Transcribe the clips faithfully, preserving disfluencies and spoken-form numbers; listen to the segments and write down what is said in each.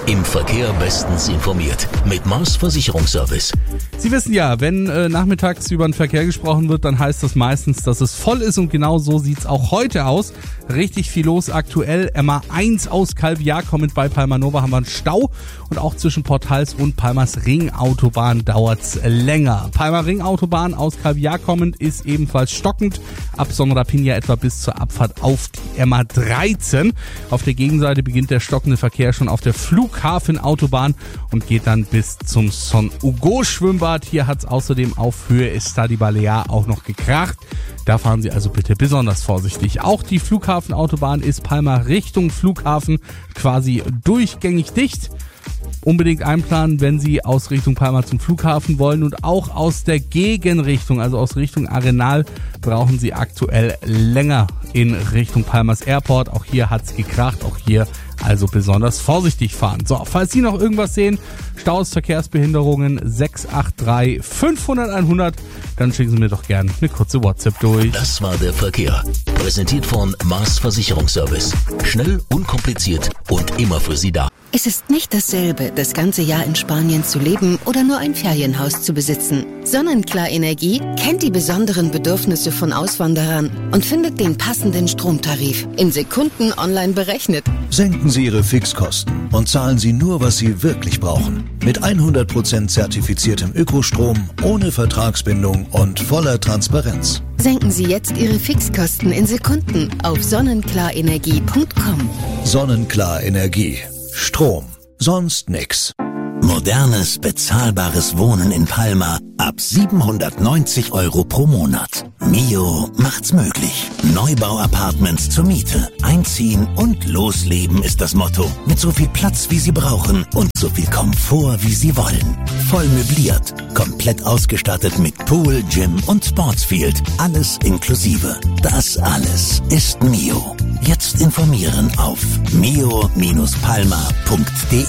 Im Verkehr bestens informiert mit Mars Versicherungsservice. Sie wissen ja, wenn äh, nachmittags über den Verkehr gesprochen wird, dann heißt das meistens, dass es voll ist, und genau so sieht's auch heute aus. Richtig viel los aktuell. M A eins aus Calviá kommend bei Palma Nova haben wir einen Stau, und auch zwischen Portals und Palmas Ringautobahn dauert's länger. Palma Ringautobahn aus Calviá kommend ist ebenfalls stockend. Ab Son Rapina etwa bis zur Abfahrt auf die M A dreizehn. Auf der Gegenseite beginnt der stockende Verkehr schon auf der Flughafenautobahn und geht dann bis zum Son Hugo Schwimmbad. Hier hat's außerdem auf Höhe Estadi Balear auch noch gekracht. Da fahren Sie also bitte besonders vorsichtig. Auch die Flughafenautobahn ist Palma Richtung Flughafen quasi durchgängig dicht. Unbedingt einplanen, wenn Sie aus Richtung Palma zum Flughafen wollen, und auch aus der Gegenrichtung, also aus Richtung Arenal, brauchen Sie aktuell länger in Richtung Palmas Airport. Auch hier hat's gekracht, auch hier also besonders vorsichtig fahren. So, falls Sie noch irgendwas sehen, Staus, Verkehrsbehinderungen, sechs acht drei fünfhundert einhundert, dann schicken Sie mir doch gerne eine kurze WhatsApp durch. Das war der Verkehr. Präsentiert von Mars Versicherungsservice. Schnell, unkompliziert und immer für Sie da. Es ist nicht dasselbe, das ganze Jahr in Spanien zu leben oder nur ein Ferienhaus zu besitzen. Sonnenklar Energie kennt die besonderen Bedürfnisse von Auswanderern und findet den passenden Stromtarif in Sekunden online berechnet. Senken Sie Ihre Fixkosten und zahlen Sie nur, was Sie wirklich brauchen. Mit hundert Prozent zertifiziertem Ökostrom, ohne Vertragsbindung und voller Transparenz. Senken Sie jetzt Ihre Fixkosten in Sekunden auf sonnenklarenergie punkt com. Sonnenklar Energie. Strom. Sonst nix. Modernes, bezahlbares Wohnen in Palma ab siebenhundertneunzig Euro pro Monat. Mio macht's möglich. Neubau-Apartments zur Miete. Einziehen und losleben ist das Motto. Mit so viel Platz, wie Sie brauchen, und so viel Komfort, wie Sie wollen. Voll möbliert. Komplett ausgestattet mit Pool, Gym und Sportsfield. Alles inklusive. Das alles ist Mio. Jetzt informieren auf mio Bindestrich palma punkt de.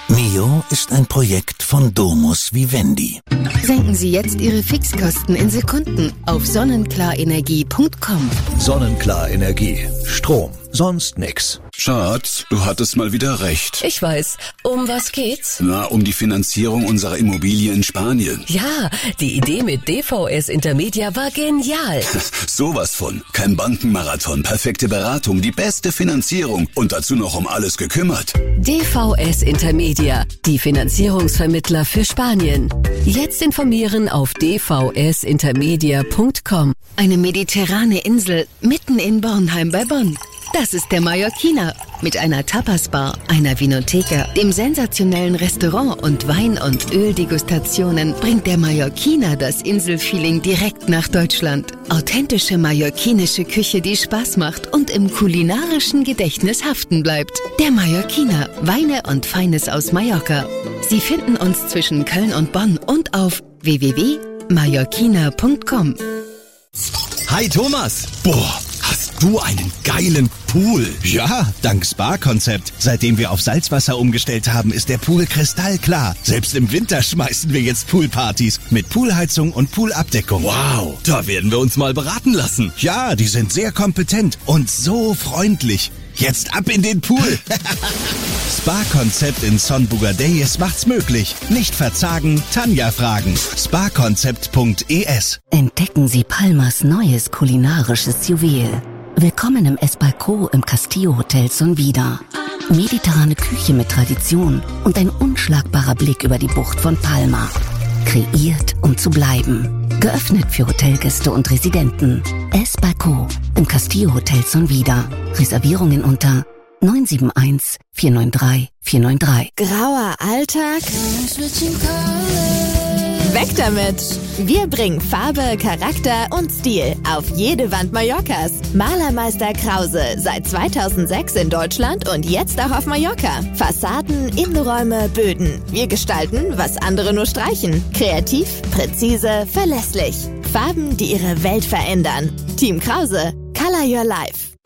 Mio ist ein Projekt von Domus Vivendi. Senken Sie jetzt Ihre Fixkosten in Sekunden auf sonnenklarenergie punkt com. Sonnenklar Energie. Strom. Sonst nix. Schatz, du hattest mal wieder recht. Ich weiß. Um was geht's? Na, um die Finanzierung unserer Immobilie in Spanien. Ja, die Idee mit D V S Intermedia war genial. Sowas von. Kein Bankenmarathon, perfekte Beratung, die beste Finanzierung und dazu noch um alles gekümmert. D V S Intermedia, die Finanzierungsvermittler für Spanien. Jetzt informieren auf d v s intermedia punkt com. Eine mediterrane Insel mitten in Bornheim bei Bonn. Das ist der Mallorquina mit einer Tapas-Bar, einer Vinotheka, dem sensationellen Restaurant und Wein- und Öldegustationen bringt der Mallorquina das Inselfeeling direkt nach Deutschland. Authentische mallorquinische Küche, die Spaß macht und im kulinarischen Gedächtnis haften bleibt. Der Mallorquina, Weine und Feines aus Mallorca. Sie finden uns zwischen Köln und Bonn und auf w w w punkt mallorquina punkt com. Hi Thomas! Boah, hast du einen geilen Pool? Ja, dank Spa-Konzept. Seitdem wir auf Salzwasser umgestellt haben, ist der Pool kristallklar. Selbst im Winter schmeißen wir jetzt Poolpartys mit Poolheizung und Poolabdeckung. Wow, da werden wir uns mal beraten lassen. Ja, die sind sehr kompetent und so freundlich. Jetzt ab in den Pool. Spa-Konzept in Son Bugadeyes macht's möglich. Nicht verzagen, Tanja fragen. spa konzept punkt e s. Entdecken Sie Palmas neues kulinarisches Juwel. Willkommen im Esbalco im Castillo Hotel Son Vida. Mediterrane Küche mit Tradition und ein unschlagbarer Blick über die Bucht von Palma. Kreiert, um zu bleiben. Geöffnet für Hotelgäste und Residenten. Esbalco im Castillo Hotel Son Vida. Reservierungen unter neun sieben eins vier neun drei vier neun drei. Grauer Alltag? Weg damit! Wir bringen Farbe, Charakter und Stil auf jede Wand Mallorcas. Malermeister Krause, seit zweitausendsechs in Deutschland und jetzt auch auf Mallorca. Fassaden, Innenräume, Böden. Wir gestalten, was andere nur streichen. Kreativ, präzise, verlässlich. Farben, die ihre Welt verändern. Team Krause, Color Your Life.